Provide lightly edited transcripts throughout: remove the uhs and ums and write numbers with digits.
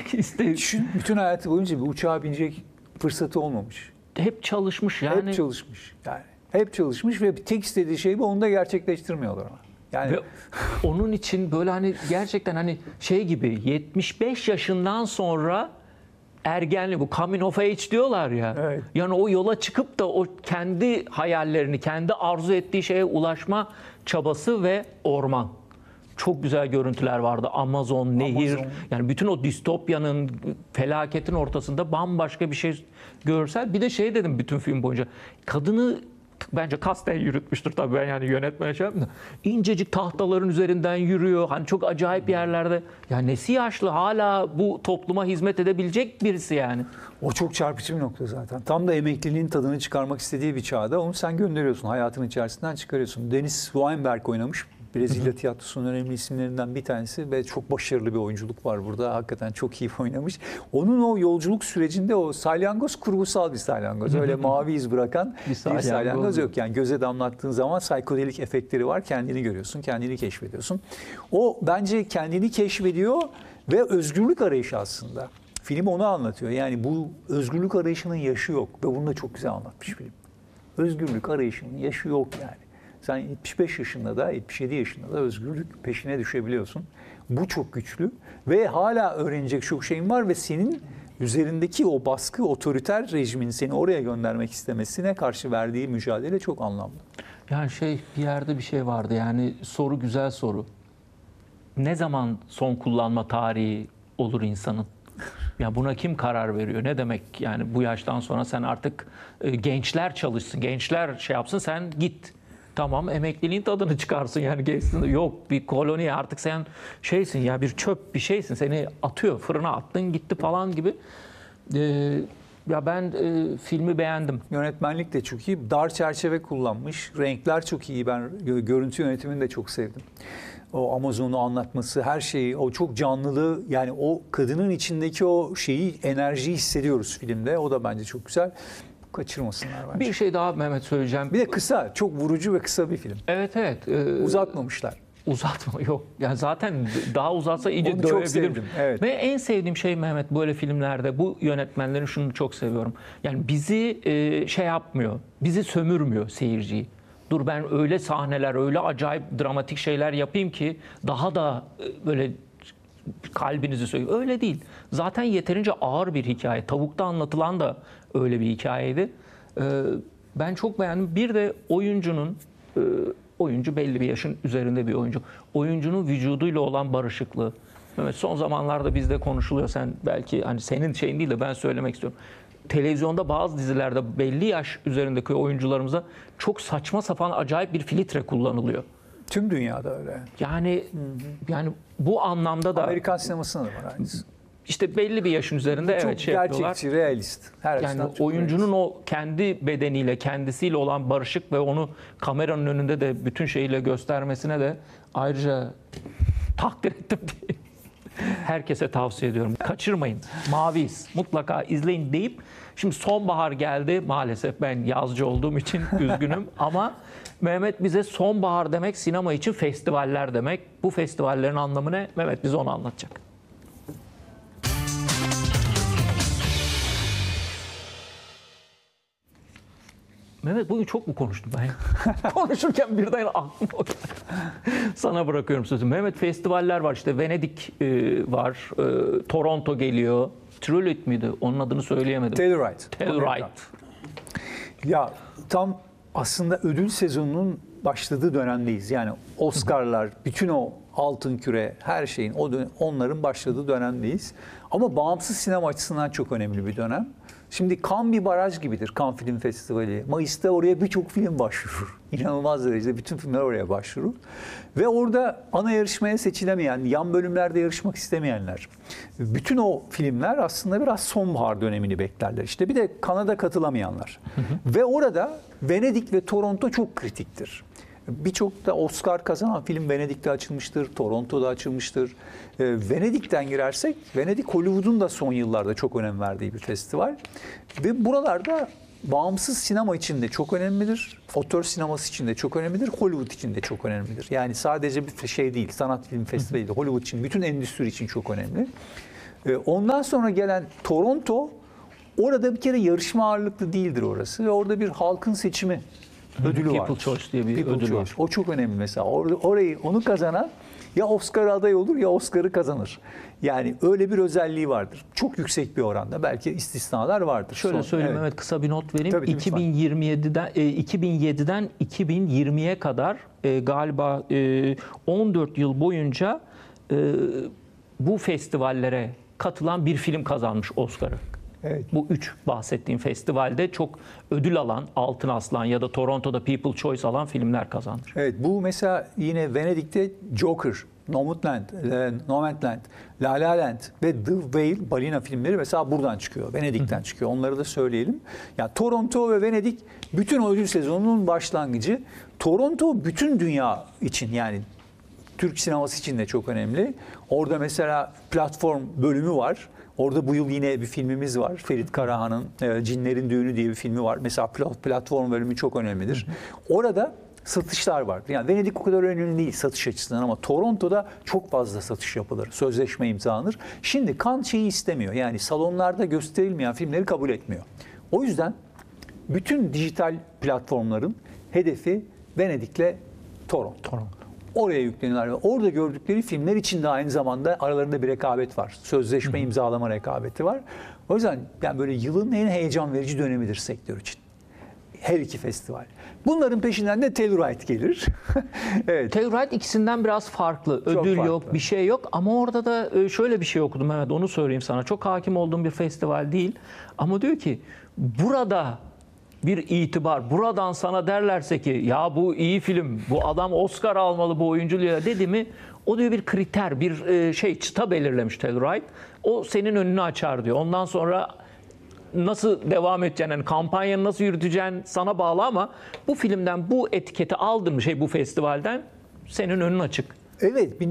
Bütün hayatı boyunca bir uçağa binecek fırsatı olmamış. Hep çalışmış yani. Hep çalışmış. Yani hep çalışmış ve tek istediği şey bu. Onu da gerçekleştirmiyorlar ama. Yani ve onun için böyle hani gerçekten hani şey gibi 75 yaşından sonra ergenlik, bu coming of age diyorlar ya. Evet. Yani o yola çıkıp da o kendi hayallerini, kendi arzu ettiği şeye ulaşma çabası ve orman. Çok güzel görüntüler vardı. Amazon, nehir. Yani bütün o distopyanın, felaketin ortasında bambaşka bir şey görsel. Bir de şey dedim bütün film boyunca. Kadını bence kasten yürütmüştür tabii, ben yani yönetmeye şey yapmıyorum da. İncecik tahtaların üzerinden yürüyor. Hani çok acayip yerlerde. Ya nesi yaşlı, hala bu topluma hizmet edebilecek birisi yani. o çok çarpıcı bir nokta zaten. Tam da emekliliğin tadını çıkarmak istediği bir çağda onu sen gönderiyorsun. Hayatın içerisinden çıkarıyorsun. Dennis Weinberg oynamış. Brezilya tiyatrosunun önemli isimlerinden bir tanesi ve çok başarılı bir oyunculuk var burada. Hakikaten çok iyi oynamış. Onun o yolculuk sürecinde o salyangoz kurgusal bir salyangoz. Öyle mavi iz bırakan bir salyangoz yok. Yani göze damlattığın zaman psikodelik efektleri var. Kendini görüyorsun, kendini keşfediyorsun. O bence kendini keşfediyor ve özgürlük arayışı aslında. Film onu anlatıyor. Yani bu özgürlük arayışının yaşı yok ve bunu da çok güzel anlatmış film. Özgürlük arayışının yaşı yok yani. Sen 75 yaşında da 77 yaşında da özgürlük peşine düşebiliyorsun. Bu çok güçlü ve hala öğrenecek çok şeyin var ve senin üzerindeki o baskı, otoriter rejimin seni oraya göndermek istemesine karşı verdiği mücadele çok anlamlı. Yani bir yerde bir şey vardı yani, soru güzel soru. Ne zaman son kullanma tarihi olur insanın? Ya buna kim karar veriyor? Ne demek yani bu yaştan sonra sen artık gençler çalışsın, gençler şey yapsın, sen git. Tamam, emekliliğin tadını çıkarsın yani, geçsin. Yok, bir koloni artık sen şeysin ya, bir çöp bir şeysin. Seni atıyor, fırına attın gitti falan gibi. Ya ben filmi beğendim. Yönetmenlik de çok iyi. Dar çerçeve kullanmış. Renkler çok iyi. Ben görüntü yönetimini de çok sevdim. O Amazon'u anlatması, her şeyi, o çok canlılığı, yani o kadının içindeki o enerjiyi hissediyoruz filmde. O da bence çok güzel. Kaçırmasınlar bence. Bir şey daha Mehmet söyleyeceğim. Bir de kısa, çok vurucu ve kısa bir film. Evet. Uzatmamışlar. Uzatma yok. Yani zaten daha uzatsa iyice Onu çok dövebilirim. sevdim. Evet. Ve en sevdiğim şey Mehmet, böyle filmlerde bu yönetmenlerin şunu çok seviyorum. Yani bizi şey yapmıyor, bizi sömürmüyor seyirciyi. Dur ben öyle sahneler, öyle acayip dramatik şeyler yapayım ki daha da böyle kalbinizi söyleyeyim. Öyle değil. Zaten yeterince ağır bir hikaye. Tavuk'ta anlatılan da öyle bir hikayeydi. Ben çok beğendim. Bir de oyuncu belli bir yaşın üzerinde bir oyuncu. Oyuncunun vücuduyla olan barışıklığı. Mehmet, son zamanlarda bizde konuşuluyor. Sen belki hani senin şeyin değil de ben söylemek istiyorum. Televizyonda bazı dizilerde belli yaş üzerindeki oyuncularımıza çok saçma sapan acayip bir filtre kullanılıyor. Tüm dünyada öyle. Yani bu anlamda da Amerikan sinemasında da var aynısı. İşte belli bir yaşın üzerinde çok şey yapıyorlar. gerçekçi, realist. Yani oyuncunun o kendi bedeniyle, kendisiyle olan barışık ve onu kameranın önünde de bütün şeyiyle göstermesine de ayrıca takdir ettim diye. Herkese tavsiye ediyorum. Kaçırmayın. Maviyiz. Mutlaka izleyin deyip, şimdi sonbahar geldi. Maalesef ben yazcı olduğum için üzgünüm ama Mehmet, bize sonbahar demek sinema için festivaller demek. Bu festivallerin anlamı ne? Mehmet bize onu anlatacak. Mehmet, bugün çok mu konuştum ben? Konuşurken birden aklıma sana bırakıyorum sözü. Mehmet, festivaller var işte. Venedik var. Toronto geliyor. Telluride miydi? Onun adını söyleyemedim. Telluride. Ya tam aslında ödül sezonunun başladığı dönemdeyiz. Yani Oscar'lar, bütün o altın küre, her şeyin onların başladığı dönemdeyiz. Ama bağımsız sinema açısından çok önemli bir dönem. Şimdi Cannes bir baraj gibidir, Cannes Film Festivali. Mayıs'ta oraya birçok film başvurur. İnanılmaz derecede bütün filmler oraya başvurur. Ve orada ana yarışmaya seçilemeyen, yan bölümlerde yarışmak istemeyenler, bütün o filmler aslında biraz sonbahar dönemini beklerler. İşte bir de Kanada katılamayanlar. Ve orada Venedik ve Toronto çok kritiktir. Birçok da Oscar kazanan film Venedik'te açılmıştır, Toronto'da açılmıştır. Venedik'ten girersek, Venedik Hollywood'un da son yıllarda çok önem verdiği bir festival. Ve buralarda bağımsız sinema için de çok önemlidir, otör sineması için de çok önemlidir, Hollywood için de çok önemlidir. Yani sadece bir şey değil, sanat film festivali değil, Hollywood için, bütün endüstri için çok önemli. Ondan sonra gelen Toronto, orada bir kere yarışma ağırlıklı değildir orası. Ve orada bir halkın seçimi ödülü var. People Choice diye bir People ödül Choice. var. O çok önemli mesela. Onu kazanan ya Oscar'a aday olur ya Oscar'ı kazanır. Yani öyle bir özelliği vardır. Çok yüksek bir oranda. Belki istisnalar vardır. Şöyle söyleyeyim, evet. Mehmet, kısa bir not vereyim. Tabii, lütfen. 2007'den 2020'ye kadar galiba 14 yıl boyunca bu festivallere katılan bir film kazanmış Oscar'ı. Evet. Bu 3 bahsettiğim festivalde çok ödül alan, Altın Aslan ya da Toronto'da People Choice alan filmler kazanmış. Evet, bu mesela yine Venedik'te Joker, Nomadland, La La Land ve The Whale, balina filmleri mesela buradan çıkıyor. Venedik'ten çıkıyor. Onları da söyleyelim. Yani Toronto ve Venedik bütün ödül sezonunun başlangıcı. Toronto bütün dünya için, yani Türk sineması için de çok önemli. Orada mesela platform bölümü var. Orada bu yıl yine bir filmimiz var. Ferit Karahan'ın Cinlerin Düğünü diye bir filmi var. Mesela platform bölümü çok önemlidir. Orada satışlar var. Yani Venedik o kadar önemli değil satış açısından ama Toronto'da çok fazla satış yapılır. Sözleşme imzalanır. Şimdi Cannes şeyi istemiyor. Yani salonlarda gösterilmeyen filmleri kabul etmiyor. O yüzden bütün dijital platformların hedefi Venedik'le Toronto. Oraya yükleniyorlar ve orada gördükleri filmler için de aynı zamanda aralarında bir rekabet var. Sözleşme imzalama rekabeti var. O yüzden yani böyle yılın en heyecan verici dönemidir sektör için. Her iki festival. Bunların peşinden de Telluride gelir. Evet. Telluride ikisinden biraz farklı. Çok Ödül farklı. yok, bir şey yok. Ama orada da şöyle bir şey okudum. Evet, onu söyleyeyim sana. Çok hakim olduğum bir festival değil. Ama diyor ki burada bir itibar, buradan sana derlerse ki ya bu iyi film, bu adam Oscar almalı bu oyunculuğa dedi mi, o diyor bir kriter, bir çıta belirlemiş Telluride. O senin önünü açar diyor. Ondan sonra nasıl devam edeceksin, yani kampanyanı nasıl yürüteceksin sana bağlı ama bu filmden bu etiketi aldın mı bu festivalden, senin önün açık. Evet,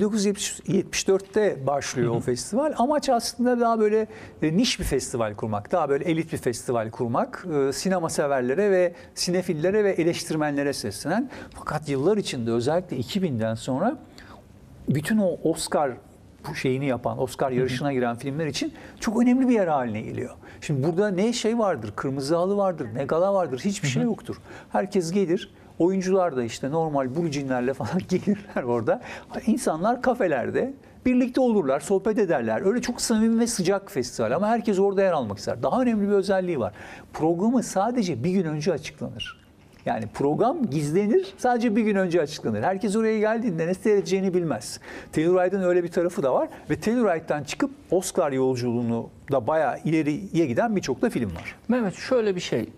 1974'te başlıyor o festival. Amaç aslında daha böyle niş bir festival kurmak, daha böyle elit bir festival kurmak. Sinema severlere ve sinefillere ve eleştirmenlere seslenen. Fakat yıllar içinde özellikle 2000'den sonra bütün o Oscar şeyini yapan, Oscar yarışına giren filmler için çok önemli bir yer haline geliyor. Şimdi burada ne şey vardır, kırmızı halı vardır, ne gala vardır, hiçbir şey yoktur. Herkes gelir. Oyuncular da işte normal burcinlerle falan gelirler orada. İnsanlar kafelerde birlikte olurlar, sohbet ederler. Öyle çok samimi ve sıcak festival ama herkes orada yer almak ister. Daha önemli bir özelliği var. Programı sadece bir gün önce açıklanır. Yani program gizlenir, sadece bir gün önce açıklanır. Herkes oraya geldiğinde ne seyredeceğini bilmez. Telluride'ın öyle bir tarafı da var ve Telluride'dan çıkıp Oscar yolculuğunu da bayağı ileriye giden birçok da film var. Mehmet, şöyle bir şey,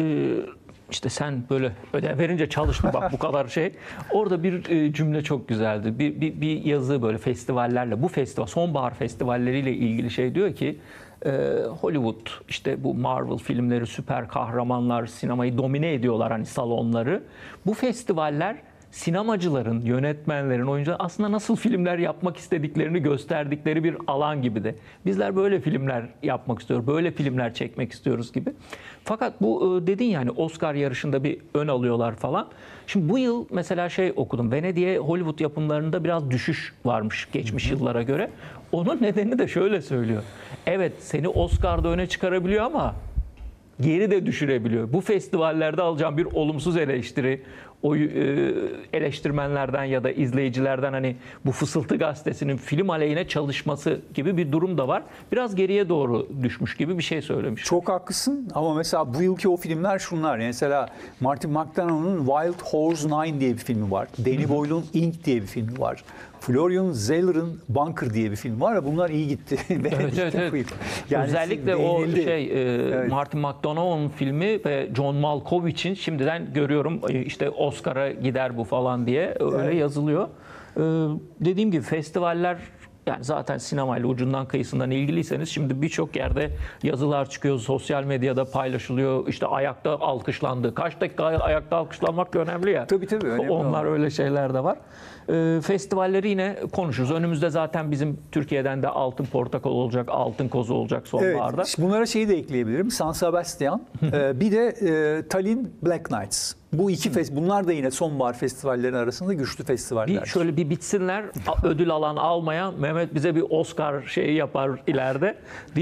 işte sen böyle ödev verince çalıştın bak bu kadar şey. Orada bir cümle çok güzeldi. Bir yazı böyle festivallerle, bu festival, sonbahar festivalleriyle ilgili şey diyor ki Hollywood, işte bu Marvel filmleri, süper kahramanlar sinemayı domine ediyorlar, hani salonları. Bu festivaller sinemacıların, yönetmenlerin, oyuncuların aslında nasıl filmler yapmak istediklerini gösterdikleri bir alan gibi de. Bizler böyle filmler yapmak istiyoruz, böyle filmler çekmek istiyoruz gibi. Fakat bu dedin yani Oscar yarışında bir ön alıyorlar falan. Şimdi bu yıl mesela okudum. Venedik'e Hollywood yapımlarında biraz düşüş varmış geçmiş yıllara göre. Onun nedeni de şöyle söylüyor. Evet, seni Oscar'da öne çıkarabiliyor ama geri de düşürebiliyor. Bu festivallerde alacağım bir olumsuz eleştiri, o eleştirmenlerden ya da izleyicilerden, hani bu Fısıltı Gazetesi'nin film aleyhine çalışması gibi bir durum da var. Biraz geriye doğru düşmüş gibi bir şey söylemiş. Çok haklısın ama mesela bu yılki o filmler şunlar. Mesela Martin McDonagh'ın Wild Horse 9 diye bir filmi var. Danny Boyle'un Ink diye bir filmi var. Florian Zeller'ın Bunker diye bir film var ya, bunlar iyi gitti. Evet. Yani özellikle o beğenildi. Evet. Martin McDonagh'ın filmi ve John Malkovich'in, şimdiden görüyorum işte Oscar'a gider bu falan diye öyle yazılıyor. Dediğim gibi festivaller, yani zaten sinemayla ucundan kıyısından ilgiliyseniz şimdi birçok yerde yazılar çıkıyor, sosyal medyada paylaşılıyor. İşte ayakta alkışlandı. Kaç dakika ayakta alkışlanmak önemli ya. Tabii önemli. Onlar öyle şeyler de var. Festivalleri yine konuşuruz. Önümüzde zaten bizim Türkiye'den de Altın Portakal olacak, Altın Kozu olacak sonbaharda. Evet, bunlara şeyi de ekleyebilirim. San Sebastian, bir de Tallinn Black Nights. Bu iki bunlar da yine sonbahar festivallerin arasında güçlü festivaller. Şöyle bir bitsinler, ödül alan almayan Mehmet bize bir Oscar şeyi yapar ileride.